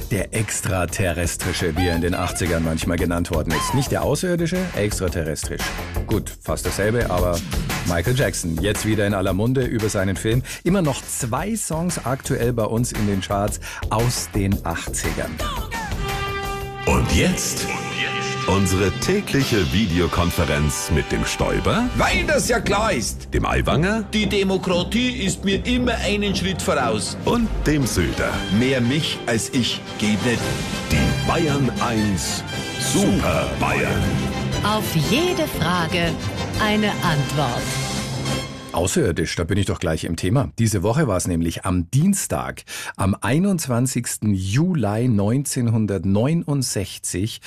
Der Extraterrestrische, wie er in den 80ern manchmal genannt worden ist. Nicht der Außerirdische, extraterrestrisch. Gut, fast dasselbe, aber Michael Jackson, jetzt wieder in aller Munde über seinen Film. Immer noch 2 Songs aktuell bei uns in den Charts aus den 80ern. Und jetzt unsere tägliche Videokonferenz mit dem Stoiber, Weil das ja klar ist. dem Aiwanger Die Demokratie ist mir immer einen Schritt voraus. und dem Söder. Mehr mich als ich geht nicht. Die Bayern 1 Super Bayern. Auf jede Frage eine Antwort. Außerirdisch, da bin ich doch gleich im Thema. Diese Woche war es nämlich am Dienstag, am 21. Juli 1969,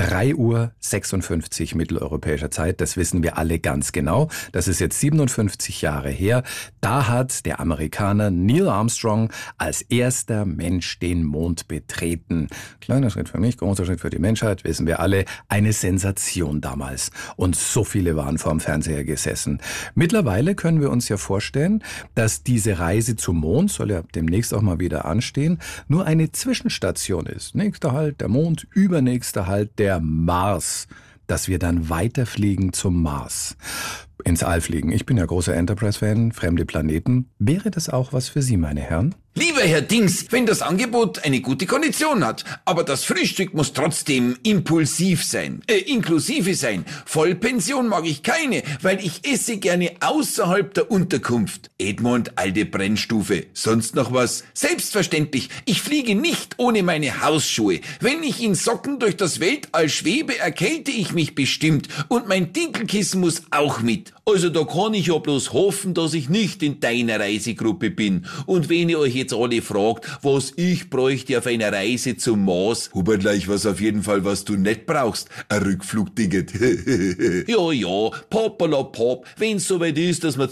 3:56 Uhr mitteleuropäischer Zeit. Das wissen wir alle ganz genau. Das ist jetzt 57 Jahre her. Da hat der Amerikaner Neil Armstrong als erster Mensch den Mond betreten. Kleiner Schritt für mich, großer Schritt für die Menschheit, wissen wir alle. Eine Sensation damals. Und so viele waren vorm Fernseher gesessen. Mittlerweile können wir uns ja vorstellen, dass diese Reise zum Mond, soll ja demnächst auch mal wieder anstehen, nur eine Zwischenstation ist. Nächster Halt der Mond, übernächster Halt der Mars. Dass wir dann weiterfliegen zum Mars. Ins All fliegen. Ich bin ja großer Enterprise-Fan, fremde Planeten. Wäre das auch was für Sie, meine Herren? Lieber Herr Dings, wenn das Angebot eine gute Kondition hat, aber das Frühstück muss trotzdem inklusive sein. Vollpension mag ich keine, weil ich esse gerne außerhalb der Unterkunft. Edmund, alte Brennstufe. Sonst noch was? Selbstverständlich, ich fliege nicht ohne meine Hausschuhe. Wenn ich in Socken durch das Weltall schwebe, erkälte ich mich bestimmt. Und mein Dinkelkissen muss auch mit. Also da kann ich ja bloß hoffen, dass ich nicht in deiner Reisegruppe bin. Und wenn ihr euch jetzt alle fragt, was ich bräuchte auf einer Reise zum Mars, Hubertleich, was auf jeden Fall, was du nicht brauchst, ein Rückflugticket. Ja, Popala Pop, wenn's soweit ist, dass wir